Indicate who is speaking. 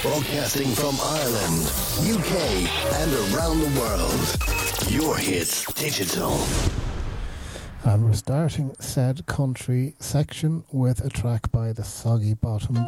Speaker 1: Broadcasting from Ireland, UK, and around the world. Your Hits Digital.
Speaker 2: And we're starting said country section with a track by the Soggy Bottom